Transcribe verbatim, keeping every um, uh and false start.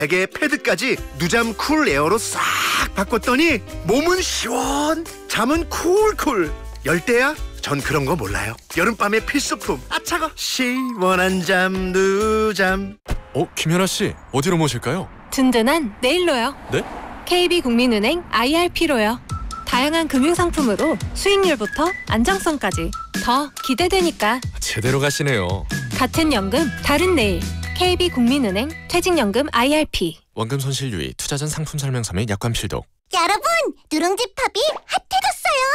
베개 패드까지 누잠 쿨 에어로 싹 바꿨더니 몸은 시원, 잠은 쿨쿨. 열대야? 전 그런 거 몰라요. 여름밤의 필수품. 아 차가. 시원한 잠 누잠. 어, 김연아 씨, 어디로 모실까요? 든든한 내일로요. 네? 케이비국민은행 아이알피로요. 다양한 금융상품으로 수익률부터 안정성까지 더 기대되니까. 제대로 가시네요. 같은 연금 다른 내일. 케이비국민은행 퇴직연금 아이알피. 원금 손실 유의, 투자 전 상품 설명서 및 약관 필독. 여러분, 누룽지 팝이 핫해졌어요.